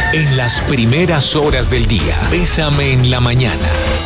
En las primeras horas del día, Bésame en la mañana.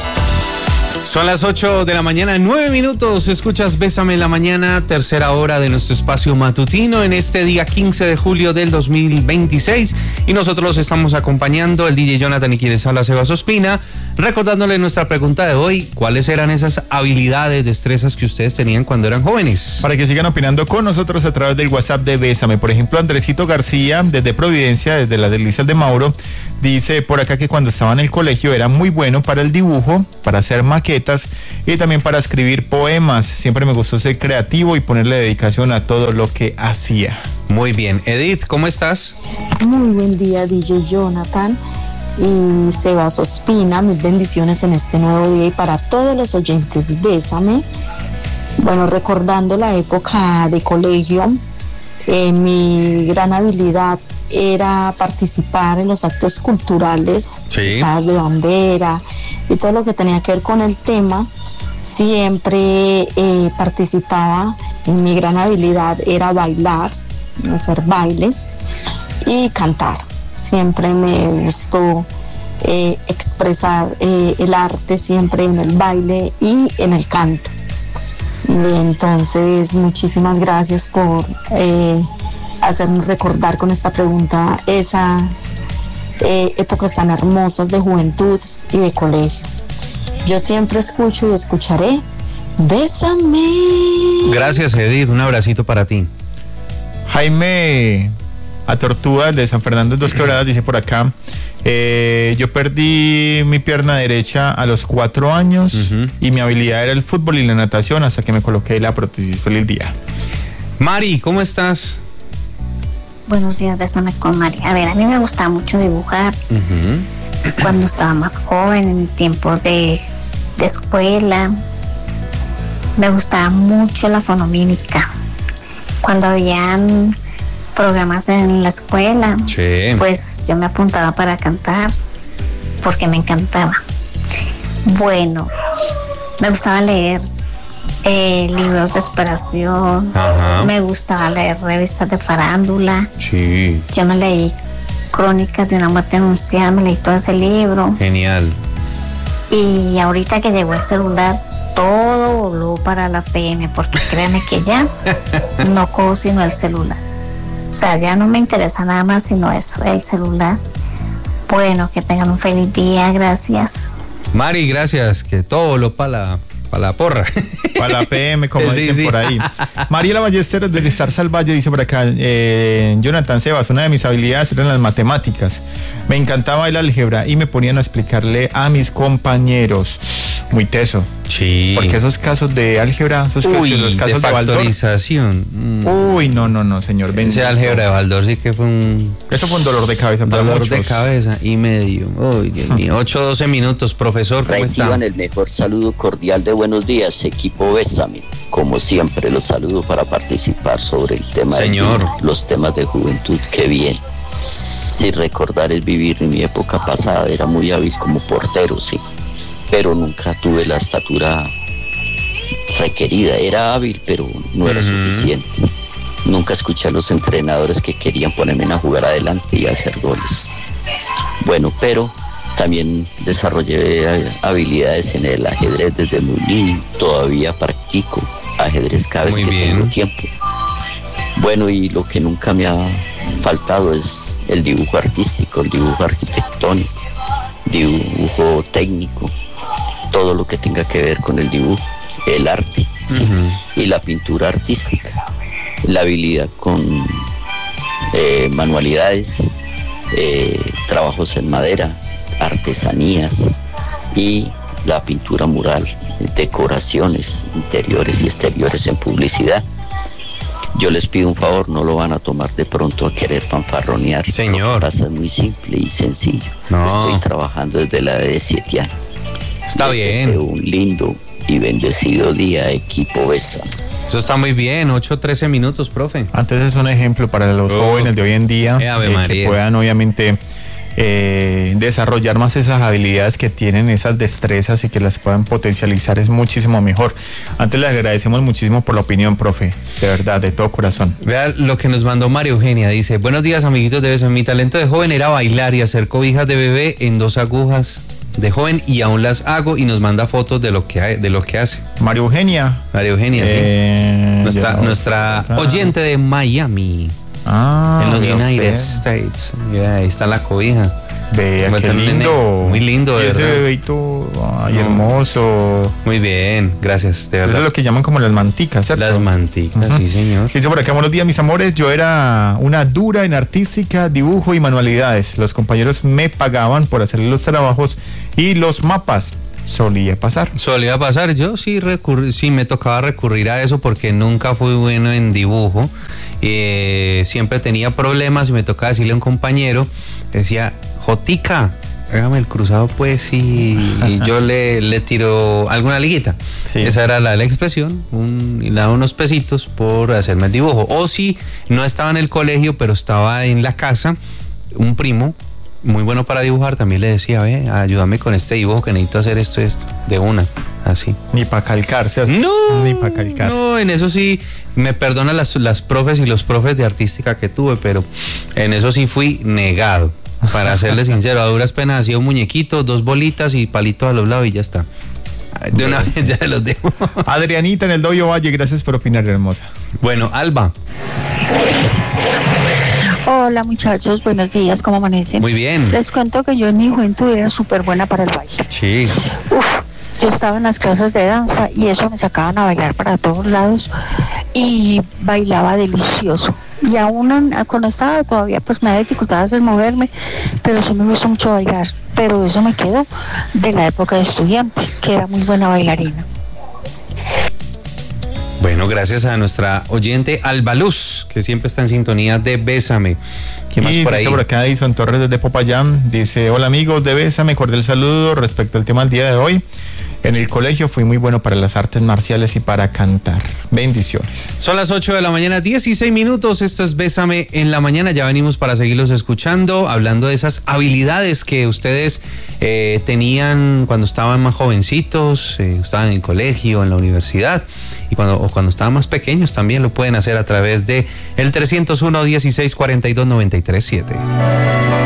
Son las 8 de la mañana, 9 minutos. Escuchas Bésame en la mañana, tercera hora de nuestro espacio matutino en este día 15 de julio del 2026. Y nosotros los estamos acompañando, el DJ Jonathan y quienes habla Sebas Ospina, recordándole nuestra pregunta de hoy: ¿cuáles eran esas habilidades, destrezas que ustedes tenían cuando eran jóvenes? Para que sigan opinando con nosotros a través del WhatsApp de Bésame. Por ejemplo, Andresito García, desde Providencia, desde las delicias de Mauro, dice por acá que cuando estaba en el colegio era muy bueno para el dibujo, para hacer maquetas y también para escribir poemas. Siempre me gustó ser creativo y ponerle dedicación a todo lo que hacía. Muy bien. Edith, ¿cómo estás? Muy buen día, DJ Jonathan y Sebas Ospina. Mil bendiciones en este nuevo día y para todos los oyentes, Bésame. Bueno, recordando la época de colegio, mi gran habilidad era participar en los actos culturales, pisadas de bandera y todo lo que tenía que ver con el tema. Siempre participaba. Mi gran habilidad era bailar, hacer bailes y cantar. Siempre me gustó expresar el arte siempre en el baile y en el canto. Entonces, muchísimas gracias por hacernos recordar con esta pregunta esas épocas tan hermosas de juventud y de colegio. Yo siempre escucho y escucharé Bésame. Gracias, Edith, un abracito para ti. Jaime Atortúa de San Fernando en Dos Quebradas dice por acá: yo perdí mi pierna derecha a los 4 años y mi habilidad era el fútbol y la natación hasta que me coloqué la prótesis. Feliz día. Mari, ¿cómo estás? Buenos días, Bésame con Mari. A ver, a mí me gustaba mucho dibujar. Cuando estaba más joven, en tiempos de escuela, me gustaba mucho la fonomímica. Cuando habían programas en la escuela, pues yo me apuntaba para cantar porque me encantaba. Bueno, me gustaba leer libros de superación. Me gustaba leer revistas de farándula. Yo me leí Crónicas de una muerte anunciada, me leí todo ese libro. Genial. Y ahorita que llegó el celular, todo voló para la PM, porque créanme que ya no cojo sino el celular. O sea, ya no me interesa nada más sino eso, el celular. Bueno, que tengan un feliz día, gracias. Mari, gracias, que todo voló para la porra. Para la PM, como dicen por ahí. Mariela Ballesteros desde Zarza al Valle dice por acá: Jonathan, Sebas, una de mis habilidades eran las matemáticas. Me encantaba el álgebra y me ponían a explicarle a mis compañeros. Muy teso. Sí. Porque esos casos de álgebra, esos casos de factorización. Uy, no, señor. Ese álgebra de Baldor sí que fue Eso fue un dolor de cabeza. Dolor de cabeza y medio. Uy, Dios mío. 8-12 minutos, profesor. ¿Cómo Reciban está? El mejor saludo cordial de buenos días, equipo Bésame. Como siempre, los saludo para participar sobre el tema los temas de juventud. Qué bien. Sí, recordar es vivir. En mi época pasada era muy hábil como portero, sí, pero nunca tuve la estatura requerida. Era hábil, pero no era suficiente. Nunca escuché a los entrenadores que querían ponerme a jugar adelante y a hacer goles. Bueno, pero también desarrollé habilidades en el ajedrez desde muy niño. Todavía practico ajedrez cada vez que tengo tiempo. Bueno, y lo que nunca me ha faltado es el dibujo artístico, el dibujo arquitectónico, dibujo técnico, todo lo que tenga que ver con el dibujo, el arte, ¿sí? Y la pintura artística, la habilidad con manualidades, trabajos en madera, artesanías y la pintura mural, decoraciones interiores y exteriores en publicidad. Yo les pido un favor, no lo van a tomar de pronto a querer fanfarronear. Señor. Lo que pasa es muy simple y sencillo. Estoy trabajando desde la edad de 7 años. Está bien. Deseo un lindo y bendecido día, equipo Bésame. Eso está muy bien, 8-13 minutos, profe. Antes es un ejemplo para los jóvenes de hoy en día, que puedan obviamente desarrollar más esas habilidades que tienen, esas destrezas y que las puedan potencializar es muchísimo mejor. Antes le agradecemos muchísimo por la opinión, profe, de verdad, de todo corazón. Vea lo que nos mandó María Eugenia, dice: buenos días, amiguitos de Bésame. Mi talento de joven era bailar y hacer cobijas de bebé en 2 agujas de joven, y aún las hago, y nos manda fotos de lo que hace. María Eugenia, sí. Nuestra oyente de Miami. En los United States. Ahí está la cobija. Vea, qué lindo. Muy lindo, y ese bebito, hermoso. Muy bien, gracias, de verdad. Eso es lo que llaman como las manticas, ¿cierto? Las manticas, sí, señor. Dice por acá: buenos días, mis amores. Yo era una dura en artística, dibujo y manualidades. Los compañeros me pagaban por hacer los trabajos y los mapas. Solía pasar. Yo sí me tocaba recurrir a eso porque nunca fui bueno en dibujo. Siempre tenía problemas y me tocaba decirle a un compañero, decía: Jotica, hágame el cruzado pues, y yo le tiro alguna liguita. Sí. Esa era la expresión, y le daba unos pesitos por hacerme el dibujo. O si no estaba en el colegio, pero estaba en la casa, un primo muy bueno para dibujar, también le decía: ayúdame con este dibujo que necesito hacer esto, de una, así. Ni para calcar, ¿cierto? Ni para calcar. No, en eso sí, me perdonan las profes y los profes de artística que tuve, pero en eso sí fui negado, para serle sincero. A duras penas hacía un muñequito, 2 bolitas y palitos a los lados y ya está. De una vez ya los dejo. Adrianita en el Doyo Valle, gracias por opinar, hermosa. Bueno, Alba. Hola muchachos, buenos días, ¿cómo amanecen? Muy bien. Les cuento que yo en mi juventud era súper buena para el baile. Sí. Yo estaba en las clases de danza y eso me sacaban a bailar para todos lados y bailaba delicioso. Y aún cuando estaba todavía pues me da dificultades en moverme, pero sí me gusta mucho bailar. Pero eso me quedó de la época de estudiante, que era muy buena bailarina. Bueno, gracias a nuestra oyente Alba Luz, que siempre está en sintonía de Bésame. ¿Qué más por ahí? Por acá Edison Torres desde Popayán dice: hola amigos de Bésame, cordial saludo respecto al tema del día de hoy. En el colegio fui muy bueno para las artes marciales y para cantar. Bendiciones. Son las 8 de la mañana, 16 minutos. Esto es Bésame en la mañana. Ya venimos para seguirlos escuchando, hablando de esas habilidades que ustedes tenían cuando estaban más jovencitos, estaban en el colegio, en la universidad, y cuando estaban más pequeños también lo pueden hacer a través de el 301-1642-937.